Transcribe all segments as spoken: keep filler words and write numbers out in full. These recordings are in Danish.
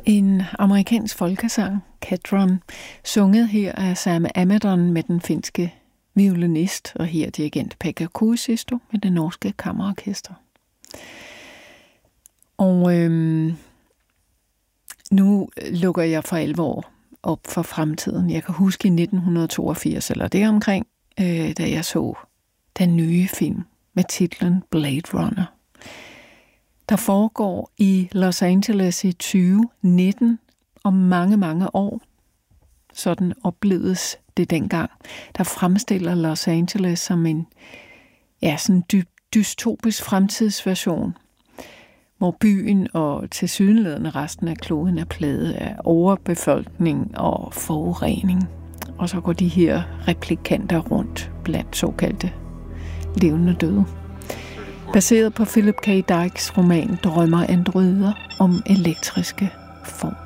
En amerikansk folkesang, Kedron, sunget her af Sam Amidon med den finske violinist og her dirigent Pekka Kuusisto med det norske kammerorkester. Og øhm, nu lukker jeg for alvor op for fremtiden. Jeg kan huske i nitten toogfirs, eller deromkring, øh, da jeg så den nye film med titlen Blade Runner, der foregår i Los Angeles i tyve nitten om mange, mange år. Sådan oplevedes det dengang. Der fremstiller Los Angeles som en ja, sådan dy- dystopisk fremtidsversion, hvor byen og tilsyneladende resten af kloden er plaget af overbefolkning og forurening. Og så går de her replikanter rundt blandt såkaldte levende døde. Baseret på Philip K. Dicks roman Drømmer androider om elektriske får.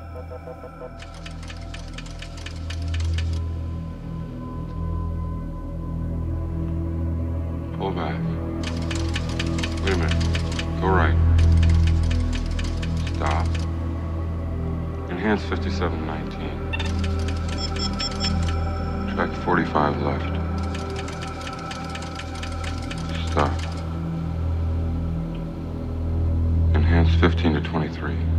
Pull back. Wait a minute. Go right. Stop. Enhance fifty-seven nineteen. Track forty-five left. Stop. Enhance fifteen to twenty-three.